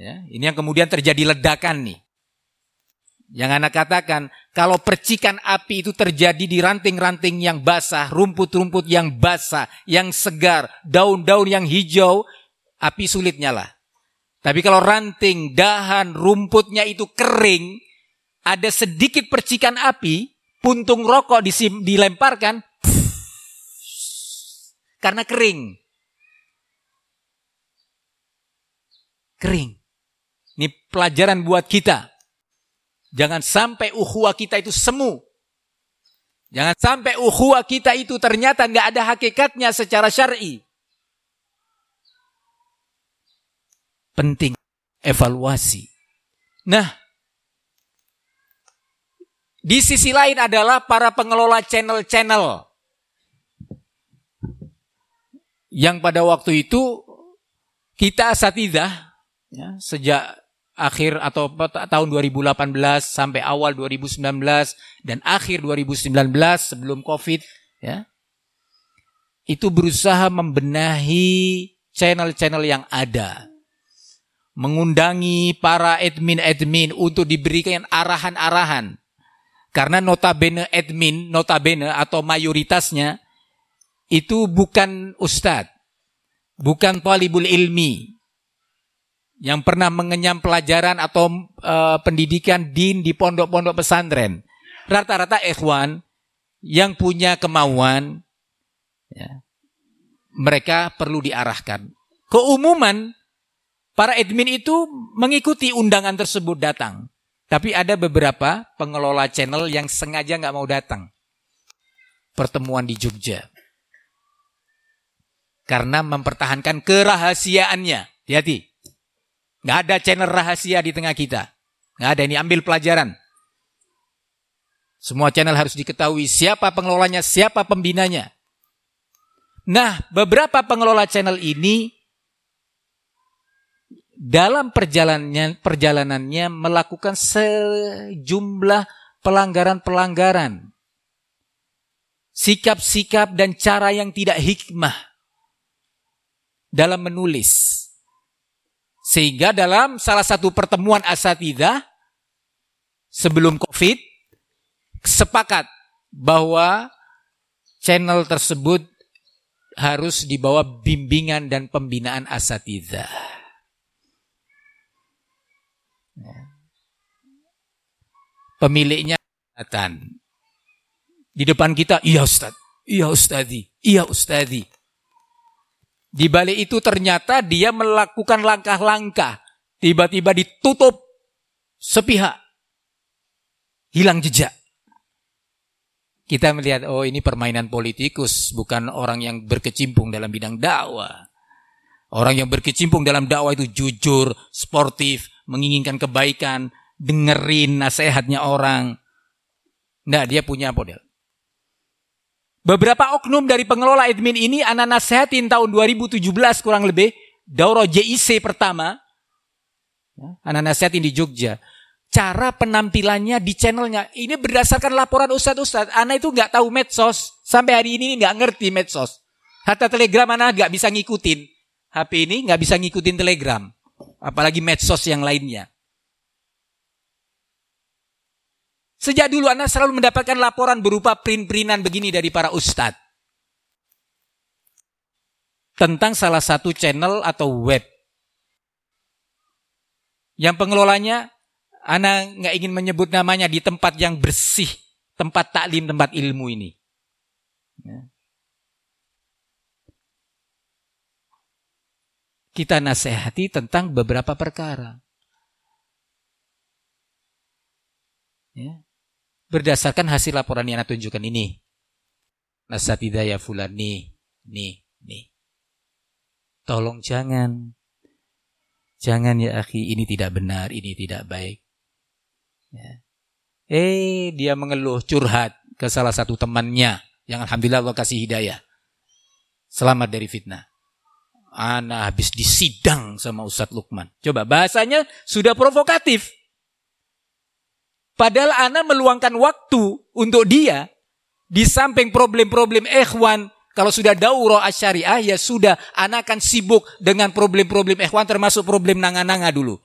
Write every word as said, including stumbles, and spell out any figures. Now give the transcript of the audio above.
Ya, ini yang kemudian terjadi ledakan nih. Yang anak katakan, kalau percikan api itu terjadi di ranting-ranting yang basah, rumput-rumput yang basah, yang segar, daun-daun yang hijau, api sulit nyala. Tapi kalau ranting, dahan, rumputnya itu kering, ada sedikit percikan api, puntung rokok disim, dilemparkan, pff, karena kering. Kering. Ini pelajaran buat kita. Jangan sampai ukhuwah kita itu semu. Jangan sampai ukhuwah kita itu ternyata nggak ada hakikatnya secara syar'i. Penting evaluasi. Nah, di sisi lain adalah para pengelola channel-channel yang pada waktu itu kita asatidzah ya, sejak akhir atau tahun dua ribu delapan belas sampai awal dua ribu sembilan belas dan akhir dua ribu sembilan belas sebelum Covid ya, itu berusaha membenahi channel-channel yang ada, mengundangi para admin-admin untuk diberikan arahan-arahan, karena notabene admin notabene atau mayoritasnya itu bukan ustadz, bukan talibul ilmi yang pernah mengenyam pelajaran atau uh, pendidikan din di pondok-pondok pesantren. Rata-rata ikhwan yang punya kemauan, ya, mereka perlu diarahkan. Keumuman para admin itu mengikuti undangan tersebut datang. Tapi ada beberapa pengelola channel yang sengaja nggak mau datang. Pertemuan di Jogja. Karena mempertahankan kerahasiaannya. Hati-hati. Nggak ada channel rahasia di tengah kita. Nggak ada, ini ambil pelajaran. Semua channel harus diketahui siapa pengelolanya, siapa pembinanya. Nah, beberapa pengelola channel ini dalam perjalanannya, perjalanannya melakukan sejumlah pelanggaran-pelanggaran. Sikap-sikap dan cara yang tidak hikmah dalam menulis. Sehingga dalam salah satu pertemuan asatidzah sebelum Covid, sepakat bahwa channel tersebut harus dibawa bimbingan dan pembinaan asatidzah. Pemiliknya datang di depan kita, iya Ustaz, iya Ustazi, iya Ustazi. Di balik itu ternyata dia melakukan langkah-langkah. Tiba-tiba ditutup sepihak. Hilang jejak. Kita melihat, oh ini permainan politikus. Bukan orang yang berkecimpung dalam bidang dakwah. Orang yang berkecimpung dalam dakwah itu jujur, sportif, menginginkan kebaikan, dengerin nasihatnya orang. Nah, dia punya model. Beberapa oknum dari pengelola admin ini ana nasihatin tahun dua ribu tujuh belas kurang lebih, daurah J I C pertama, ana nasihatin di Jogja, cara penampilannya di channelnya, ini berdasarkan laporan ustadz-ustadz, ana itu nggak tahu medsos, sampai hari ini nggak ngerti medsos, hatta telegram ana nggak bisa ngikutin, H P ini nggak bisa ngikutin telegram, apalagi medsos yang lainnya. Sejak dulu Anda selalu mendapatkan laporan berupa print-printan begini dari para ustadz. Tentang salah satu channel atau web. Yang pengelolanya, Anda nggak ingin menyebut namanya, di tempat yang bersih. Tempat taklim, tempat ilmu ini. Kita nasihati tentang beberapa perkara. Ya. Berdasarkan hasil laporan yang Anda tunjukkan ini. Nasatidzah ya fulan, nih, nih, nih. Tolong jangan. Jangan ya akhi, ini tidak benar, ini tidak baik. Ya. Eh, dia mengeluh, curhat ke salah satu temannya. Yang alhamdulillah Allah kasih hidayah. Selamat dari fitnah. Ana habis disidang sama Ustadz Lukman. Coba, bahasanya sudah provokatif. Padahal ana meluangkan waktu untuk dia. Di samping problem-problem ikhwan. Kalau sudah daurah asyariah, ya sudah. Ana akan sibuk dengan problem-problem ikhwan, termasuk problem nanga-nanga dulu.